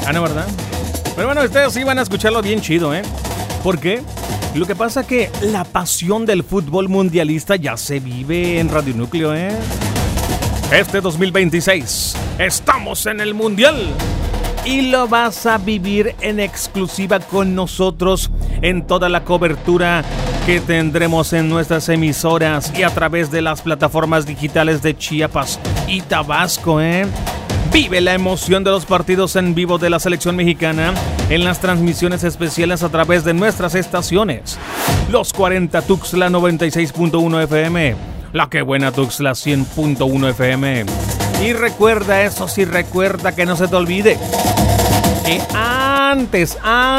Ah, no, ¿verdad? Pero bueno, ustedes sí van a escucharlo bien chido, ¿eh? ¿Por qué? Lo que pasa que la pasión del fútbol mundialista ya se vive en Radio Núcleo, ¿eh? Este 2026 estamos en el Mundial y lo vas a vivir en exclusiva con nosotros en toda la cobertura que tendremos en nuestras emisoras y a través de las plataformas digitales de Chiapas y Tabasco, ¿eh? Vive la emoción de los partidos en vivo de la selección mexicana en las transmisiones especiales a través de nuestras estaciones. Los 40 Tuxtla 96.1 FM, La Que Buena Tuxtla 100.1 FM. Y recuerda eso, sí, recuerda que no se te olvide que antes,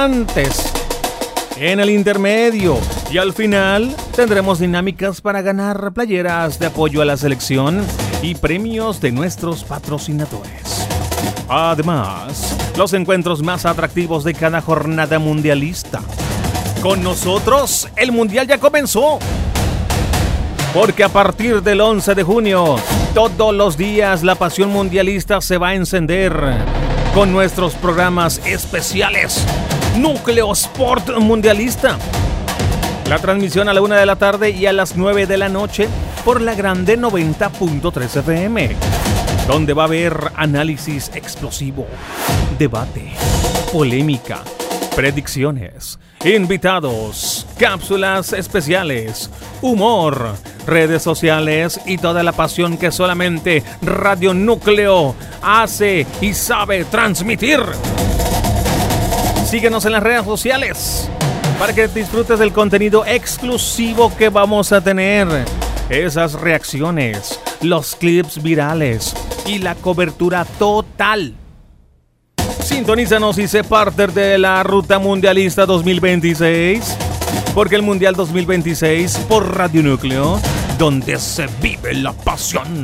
en el intermedio y al final tendremos dinámicas para ganar playeras de apoyo a la selección y premios de nuestros patrocinadores. Además, los encuentros más atractivos de cada jornada mundialista. Con nosotros, el Mundial ya comenzó. Porque a partir del 11 de junio, todos los días la pasión mundialista se va a encender con nuestros programas especiales. Núcleo Sport Mundialista. La transmisión a la 1 de la tarde y a las 9 de la noche por la grande 90.3 FM, donde va a haber análisis explosivo, debate, polémica, predicciones, invitados, cápsulas especiales, humor, redes sociales y toda la pasión que solamente Radio Núcleo hace y sabe transmitir. Síguenos en las redes sociales para que disfrutes del contenido exclusivo que vamos a tener. Esas reacciones, los clips virales y la cobertura total. Sintonízanos y sé parte de la Ruta Mundialista 2026, porque el Mundial 2026 por Radio Núcleo, donde se vive la pasión.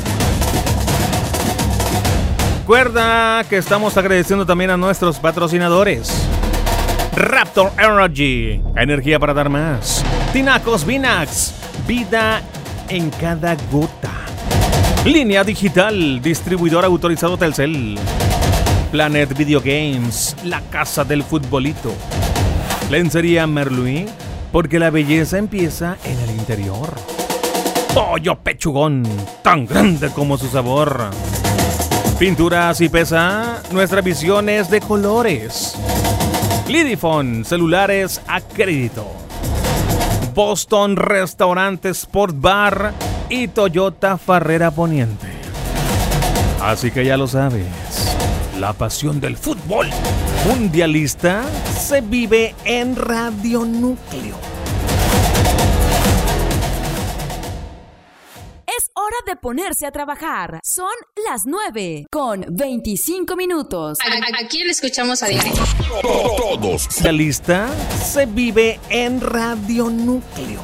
Recuerda que estamos agradeciendo también a nuestros patrocinadores. Raptor Energy, energía para dar más. Tinacos Vinax, vida en cada gota. Línea Digital, distribuidor autorizado Telcel. Planet Video Games, la casa del futbolito. Lencería Merluí, porque la belleza empieza en el interior. Pollo Pechugón, tan grande como su sabor. Pinturas y pesa, nuestra visión es de colores. Lidifone, celulares a crédito. Boston Restaurante Sport Bar y Toyota Farrera Poniente. Así que ya lo sabes, la pasión del fútbol mundialista se vive en Radio Núcleo. Es hora de ponerse a trabajar. Son las 9:25. Aquí le escuchamos a Diana. Todos. La lista se vive en Radio Núcleo.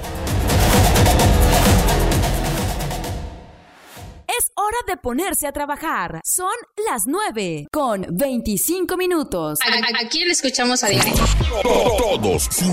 Es hora de ponerse a trabajar. Son las 9:25. Aquí le escuchamos a Diana. Todos.